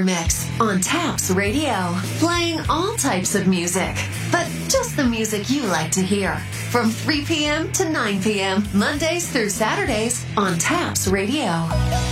Mix on Taps Radio, playing all types of music, but just the music you like to hear. From 3 p.m. to 9 p.m., Mondays through Saturdays on Taps Radio.